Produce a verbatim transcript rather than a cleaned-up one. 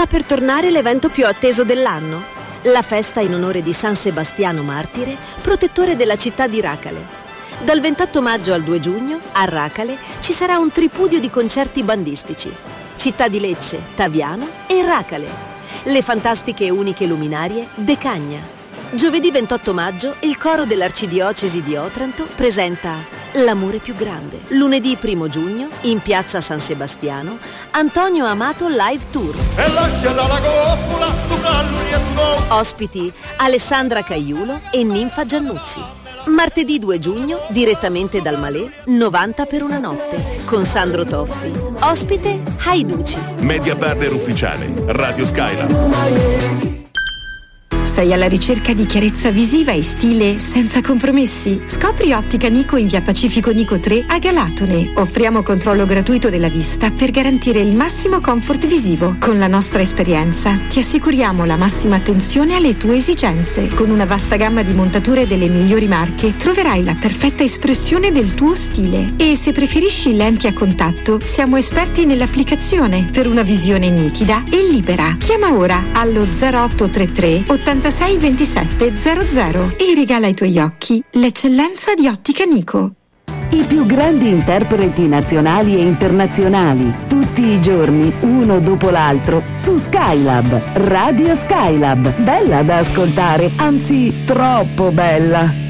sta per tornare l'evento più atteso dell'anno, la festa in onore di San Sebastiano Martire, protettore della città di Racale. Dal ventotto maggio al due giugno, a Racale, ci sarà un tripudio di concerti bandistici. Città di Lecce, Taviano e Racale. Le fantastiche e uniche luminarie Decagna. Giovedì ventotto maggio il coro dell'Arcidiocesi di Otranto presenta L'amore più grande. Lunedì primo giugno, in piazza San Sebastiano, Antonio Amato Live Tour. E lasciala la coppola, tu calli e tu. Ospiti Alessandra Caiulo e Ninfa Giannuzzi. Martedì due giugno, direttamente dal Malè, novanta per una notte, con Sandro Toffi. Ospite Haiduci. Media partner ufficiale, Radio Skylab. Sei alla ricerca di chiarezza visiva e stile senza compromessi? Scopri Ottica Nico in via Pacifico Nico tre a Galatone. Offriamo controllo gratuito della vista per garantire il massimo comfort visivo. Con la nostra esperienza ti assicuriamo la massima attenzione alle tue esigenze. Con una vasta gamma di montature delle migliori marche troverai la perfetta espressione del tuo stile. E se preferisci lenti a contatto, siamo esperti nell'applicazione per una visione nitida e libera. Chiama ora allo zero otto tre tre ottantasei ventisette zero zero e regala ai tuoi occhi l'eccellenza di Ottica Nico. I più grandi interpreti nazionali e internazionali, tutti i giorni, uno dopo l'altro, su Skylab, Radio Skylab. Bella da ascoltare, anzi troppo bella.